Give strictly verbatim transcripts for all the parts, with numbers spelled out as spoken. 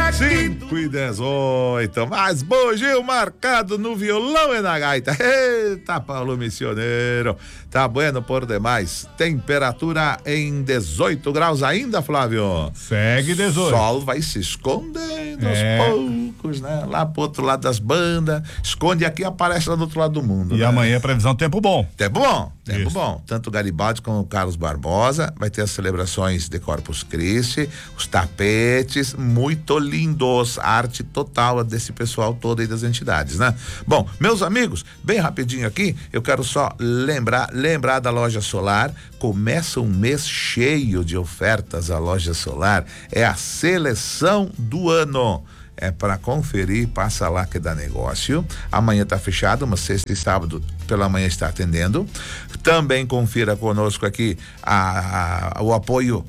cinco e dezoito, mais bugio marcado no violão e na gaita. Eita, Paulo Missioneiro, tá bueno por demais. Temperatura em dezoito graus ainda, Flávio. Segue dezoito. O sol vai se escondendo é. aos poucos, né? Lá pro outro lado das bandas, esconde aqui e aparece lá do outro lado do mundo. E né? amanhã previsão tempo bom. Tempo bom, tempo Isso. bom. Tanto o Garibaldi como o Carlos Barbosa, vai ter as celebrações de Corpus Christi, os tapetes, muito lindos, arte total desse pessoal todo aí das entidades, né? Bom, meus amigos, bem rapidinho aqui, eu quero só lembrar, lembrar da Loja Solar. Começa um mês cheio de ofertas. A Loja Solar é a seleção do ano. É para conferir, passa lá que dá negócio. Amanhã tá fechado, mas sexta e sábado pela manhã está atendendo. Também confira conosco aqui a, a, o apoio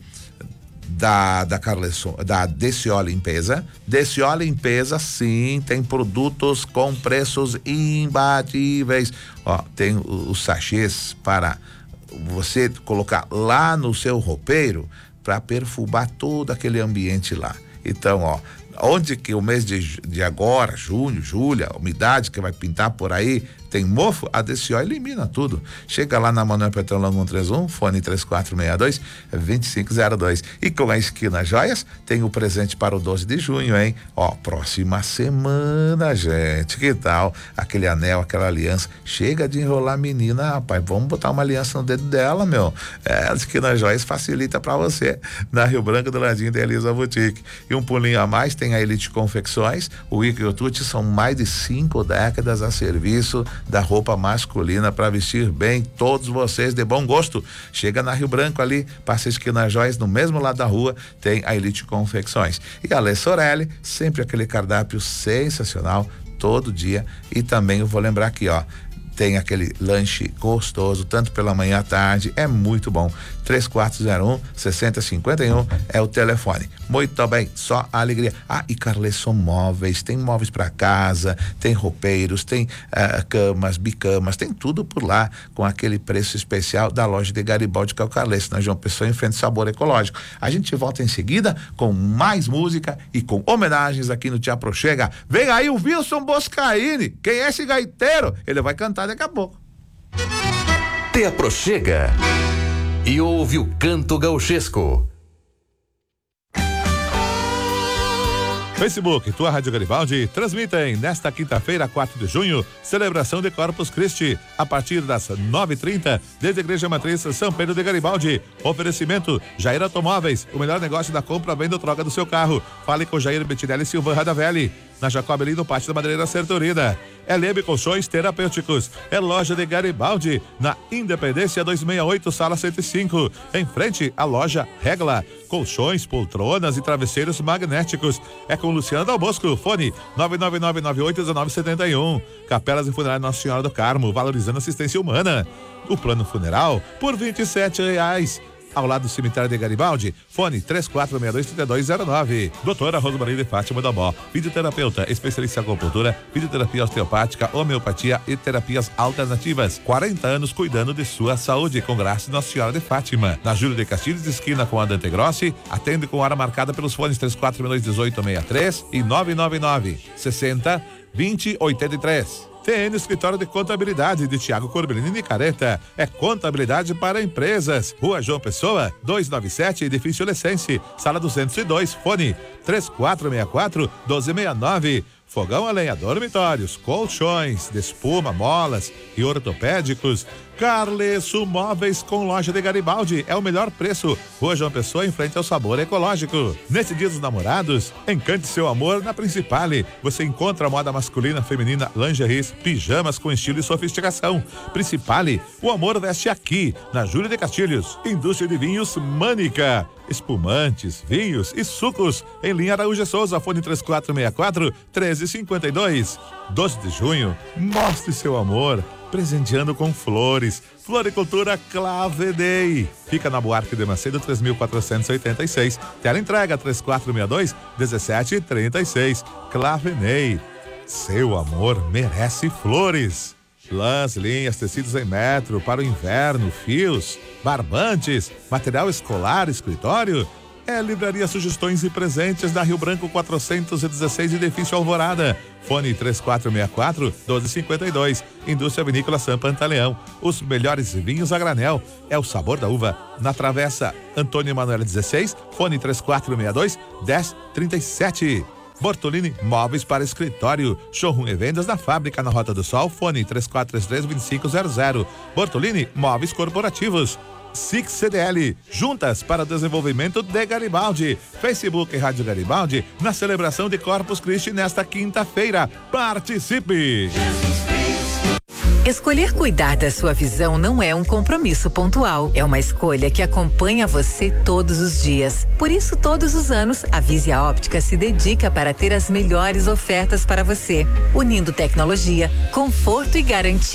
da da Carleson, da D C O Limpeza. D C O Limpeza, sim, tem produtos com preços imbatíveis. Ó, tem os sachês para você colocar lá no seu roupeiro para perfumar todo aquele ambiente lá. Então, ó, onde que o mês de, de agora, junho, julho, a umidade que vai pintar por aí, tem mofo, a D C O elimina tudo. Chega lá na Manuel Petrão Longo cento e trinta e um, fone três quatro seis dois, dois cinco zero dois. E com a Esquina Joias, tem o presente para o doze de junho, hein? Ó, próxima semana, gente, que tal? Aquele anel, aquela aliança. Chega de enrolar a menina, rapaz, vamos botar uma aliança no dedo dela, meu. É, a Esquina Joias facilita para você. Na Rio Branco, do ladinho da Elisa Boutique. E um pulinho a mais, tem a Elite Confecções, o Ica e o Tuti, são mais de cinco décadas a serviço da roupa masculina para vestir bem todos vocês de bom gosto. Chega na Rio Branco ali, passa a Esquina Joias, no mesmo lado da rua tem a Elite Confecções. E a Lê Sorelli, sempre aquele cardápio sensacional, todo dia. E também eu vou lembrar aqui, ó, tem aquele lanche gostoso, tanto pela manhã à tarde, é muito bom. três quatro zero um, seis zero cinco um é o telefone. Muito bem, só alegria. Ah, e Carleson Móveis, tem móveis para casa, tem roupeiros, tem uh, camas, bicamas, tem tudo por lá, com aquele preço especial da loja de Garibaldi, que é o Carleson, na João Pessoa, em frente ao Sabor Ecológico. A gente volta em seguida com mais música e com homenagens aqui no Te Aproxega. Vem aí o Wilson Boscaini. Quem é esse gaiteiro? Ele vai cantar daqui a pouco. Te Aproxega e ouve o canto gauchesco. Facebook, tua Rádio Garibaldi, transmitem nesta quinta-feira, quatro de junho, celebração de Corpus Christi, a partir das nove e trinta, desde a Igreja Matriz São Pedro de Garibaldi. Oferecimento, Jair Automóveis, o melhor negócio da compra, venda ou troca do seu carro. Fale com Jair Bettinelli Silvan Radavelli. Na Jacob ali no Pátio da Madeireira Sertorina. É Lebe Colchões Terapêuticos. É loja de Garibaldi, na Independência duzentos e sessenta e oito, sala cento e cinco. Em frente à loja Regla. Colchões, poltronas e travesseiros magnéticos. É com Luciano Dal Bosco. Fone nove nove nove nove oito um nove sete um. Capelas e Funerária Nossa Senhora do Carmo, valorizando assistência humana. O plano funeral por vinte e sete reais. Ao lado do cemitério de Garibaldi, fone três quatro seis dois, três dois zero nove. Doutora Rosmarie de Fátima Dalbó, fisioterapeuta, especialista em acupuntura, fisioterapia osteopática, homeopatia e terapias alternativas. quarenta anos cuidando de sua saúde, com graça Nossa Senhora de Fátima. Na Júlio de Castilhos, esquina com a Dante Grossi, atende com hora marcada pelos fones três quatro seis dois, um oito seis três e nove nove nove, sessenta, vinte, oitenta e três. T N Escritório de Contabilidade de Tiago Corbellini de Careta. É contabilidade para empresas. Rua João Pessoa, duzentos e noventa e sete, Edifício Lessense, sala duzentos e dois, fone três quatro seis quatro, um dois seis nove. Fogão a lenha, dormitórios, colchões, de espuma, molas e ortopédicos. Carleson Móveis com loja de Garibaldi. É o melhor preço. Rua João Pessoa, em frente ao Sabor Ecológico. Neste dia dos namorados, encante seu amor na Principale. Você encontra moda masculina, feminina, lingeries, pijamas com estilo e sofisticação. Principale, o amor veste aqui, na Júlio de Castilhos. Indústria de Vinhos Mânica. Espumantes, vinhos e sucos em linha Araújo Souza, fone três quatro seis quatro, um três cinco dois. doze de junho, mostre seu amor, presenteando com flores. Floricultura Clavedei. Fica na Buarque de Macedo três mil quatrocentos e oitenta e seis. Tela entrega três quatro seis dois, um sete três seis. Clavedei. Seu amor merece flores. Lãs, linhas, tecidos em metro para o inverno, fios, barbantes, material escolar, escritório. É Livraria Sugestões e Presentes da Rio Branco quatrocentos e dezesseis, edifício Alvorada. Fone três quatro seis quatro, um dois cinco dois. Indústria Vinícola São Pantaleão. Os melhores vinhos a granel. É o sabor da uva. Na Travessa Antônio Emanuel dezesseis. Fone três quatro seis dois, um zero três sete. Bortolini Móveis para Escritório. Showroom e vendas na fábrica na Rota do Sol. Fone três quatro três três, dois cinco zero zero. Bortolini Móveis Corporativos. Six C D L, juntas para o desenvolvimento de Garibaldi. Facebook Rádio Garibaldi, na celebração de Corpus Christi nesta quinta-feira. Participe! Escolher cuidar da sua visão não é um compromisso pontual, é uma escolha que acompanha você todos os dias. Por isso, todos os anos, a Visia Óptica se dedica para ter as melhores ofertas para você, unindo tecnologia, conforto e garantia.